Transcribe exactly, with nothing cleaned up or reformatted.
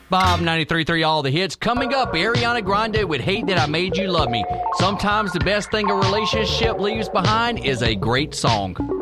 Bob ninety-three point three, all the hits. Coming up, Ariana Grande with Hate That I Made You Love Me. Sometimes the best thing a relationship leaves behind is a great song.